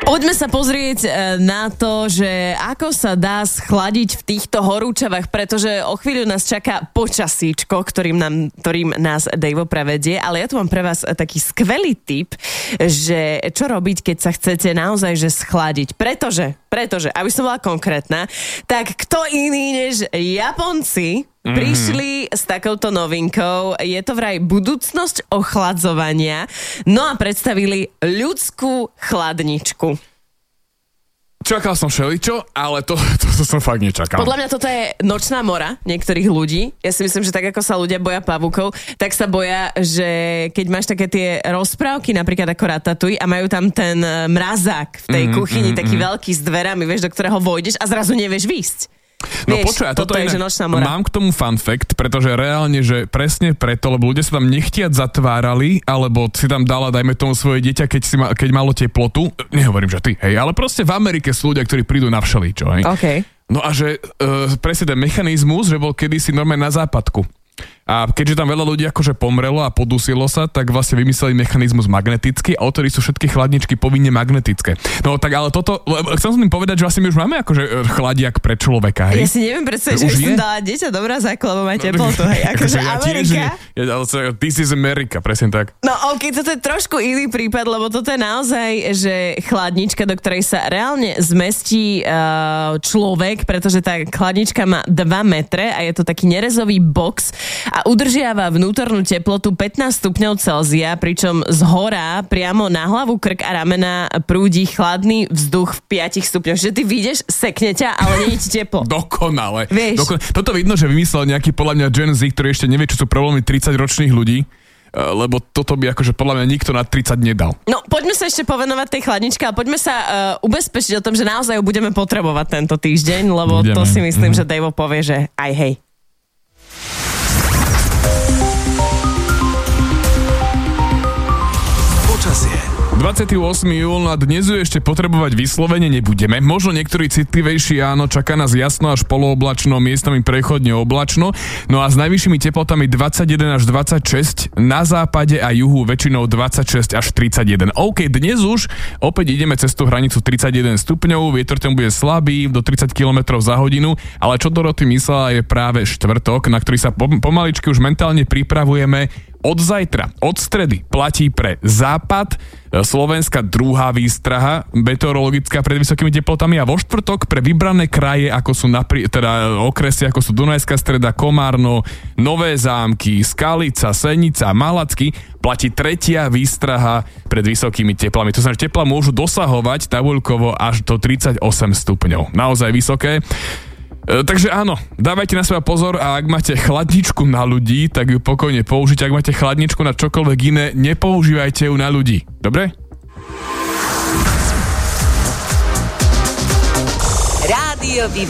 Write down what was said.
Poďme sa pozrieť na to, že ako sa dá schladiť v týchto horúčavách, pretože o chvíľu nás čaká počasíčko, ktorým nás Dejvo prevedie, ale ja tu mám pre vás taký skvelý tip, že čo robiť, keď sa chcete naozaj že schladiť. Pretože, aby som bola konkrétna, tak kto iný než Japonci prišli s takouto novinkou. Je to vraj budúcnosť ochladzovania. No a predstavili ľudskú chladničku. Čakal som všeličo, ale to som fakt nečakal. Podľa mňa toto je nočná mora niektorých ľudí. Ja si myslím, že tak ako sa ľudia boja pavúkov, tak sa boja, že keď máš také tie rozprávky, napríklad ako Ratatouille a majú tam ten mrazák v tej kuchyni, taký veľký s dverami, vieš, do ktorého vojdeš a zrazu nevieš výjsť. No počuj, toto je, že nočná mora. Mám k tomu fun fact, pretože reálne, že presne preto, lebo ľudia sa tam nechtiac zatvárali, alebo si tam dala, dajme tomu svoje dieťa, keď malo teplotu, nehovorím, že ty, hej, ale proste v Amerike sú ľudia, ktorí prídu na všeličo, hej. Okay. No a že presne ten mechanizmus, že bol kedysi normálne na západku. A keďže tam veľa ľudí akože pomrelo a podusilo sa, tak vlastne vymysleli mechanizmus magnetický a odtedy sú všetky chladničky povinne magnetické. No tak ale toto, chcem som tým povedať, že vlastne my už máme akože chladiak pre človeka, hej? Ja si neviem predstaviť, že by som dala dieťa do mrazáku, lebo má teplotu, hej? Akože Amerika. This is America, presne tak. No ok, toto je trošku iný prípad, lebo toto je naozaj, že chladnička, do ktorej sa reálne zmestí človek, pretože tá chladnička má 2 metre a je to taký nerezový box a udržiava vnútornú teplotu 15 stupňov Celzia, pričom zhora priamo na hlavu, krk a ramena prúdi chladný vzduch v 5 stupňoch. Že ty vyjdeš, sekne ťa, ale nie je ti teplo. Dokonale. Toto vidno, že vymyslel nejaký podľa mňa Gen Z, ktorý ešte nevie, čo sú problémy 30-ročných ľudí, lebo toto by akože podľa mňa nikto nad 30 nedal. No, poďme sa ešte povenovať tej chladničke a poďme sa ubezpečiť o tom, že naozaj ju budeme potrebovať tento týždeň, lebo to si myslím, že Dejvo povie, že aj hej. 28. júl a dnes ju ešte potrebovať vyslovene nebudeme. Možno niektorí citlivejší, áno, čaká nás jasno až polooblačno, miestami prechodne oblačno. No a s najvyššími teplotami 21 až 26, na západe a juhu väčšinou 26 až 31. OK, dnes už opäť ideme cez tú hranicu 31 stupňov, vietor tam bude slabý, do 30 km za hodinu, ale čo Doroty myslela je práve štvrtok, na ktorý sa pomaličky už mentálne pripravujeme. Od zajtra, od stredy platí pre západ Slovenska druhá výstraha meteorologická pred vysokými teplotami a vo štvrtok pre vybrané kraje, ako sú okresy, ako sú Dunajská Streda, Komárno, Nové Zámky, Skalica, Senica, Malacky, platí tretia výstraha pred vysokými teplami. To znamená, že tepla môžu dosahovať tabuľkovo až do 38 stupňov. Naozaj vysoké. Takže áno, dávajte na seba pozor a ak máte chladničku na ľudí, tak ju pokojne použite. Ak máte chladničku na čokoľvek iné, nepoužívajte ju na ľudí. Dobre? Rádio